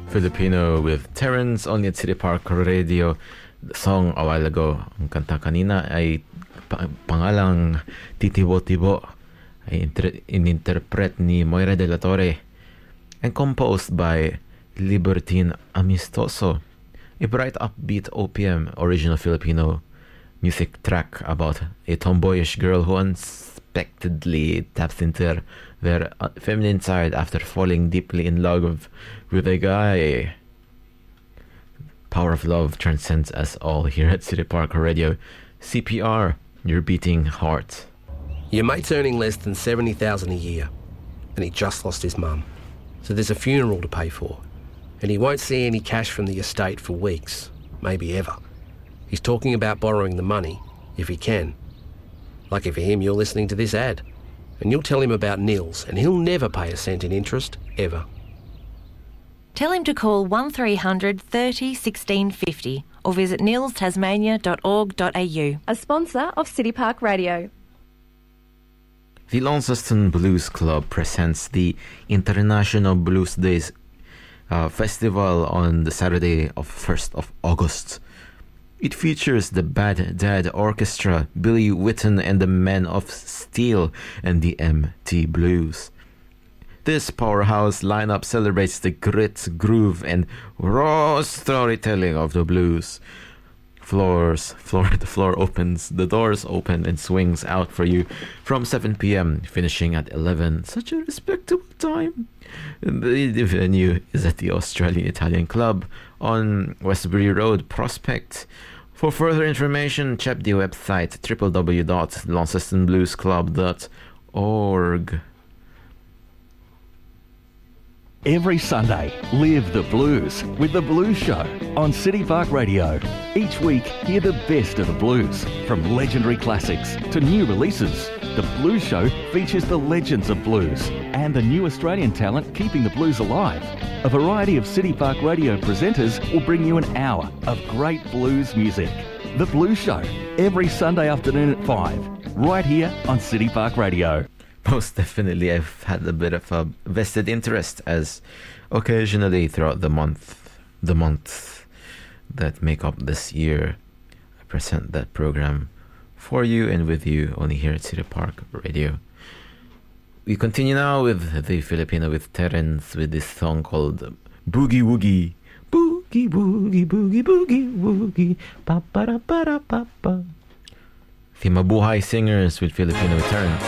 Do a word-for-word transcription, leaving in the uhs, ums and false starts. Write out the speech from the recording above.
Filipino with Terrence only at City Park Radio. The song a while ago, ang kanta kanina ay pa- pangalang Titibo-Tibo, ay inter- ininterpret ni Moira de la Torre and composed by Libertine Amistoso, a bright upbeat O P M original Filipino music track about a tomboyish girl who unexpectedly taps into their feminine side after falling deeply in love with a guy. Power of love transcends us all here at City Park Radio. C P R, your beating heart. Your mate's earning less than seventy thousand dollars a year, and he just lost his mum. So there's a funeral to pay for, and he won't see any cash from the estate for weeks, maybe ever. He's talking about borrowing the money, if he can. Lucky for him, you're listening to this ad, and you'll tell him about Nils, and he'll never pay a cent in interest, ever. Tell him to call one three hundred thirty sixteen fifty or visit nils tasmania dot org dot a u. A sponsor of City Park Radio. The Launceston Blues Club presents the International Blues Days uh, Festival on the Saturday of first of August. It features the Bad Dad Orchestra, Billy Whitten and the Men of Steel, and the M T Blues. This powerhouse lineup celebrates the grit, groove, and raw storytelling of the blues. Floors, floor, the floor opens, the doors open and swings out for you from seven p.m., finishing at eleven. Such a respectable time. The, the venue is at the Australian Italian Club on Westbury Road, Prospect. For further information, check the website w w w dot launceston blues club dot org. Every Sunday, live the blues with The Blues Show on City Park Radio. Each week, hear the best of the blues, from legendary classics to new releases. The Blues Show features the legends of blues and the new Australian talent keeping the blues alive. A variety of City Park Radio presenters will bring you an hour of great blues music. The Blues Show, every Sunday afternoon at five, right here on City Park Radio. Most definitely, I've had a bit of a vested interest, as occasionally throughout the month, the months that make up this year, I present that program for you and with you only here at City Park Radio. We continue now with the Filipino with Terrence with this song called Boogie Woogie. Boogie Woogie Boogie Boogie Woogie Pa pa ra pa ra pa pa. The Mabuhay Singers with Filipino with Terrence.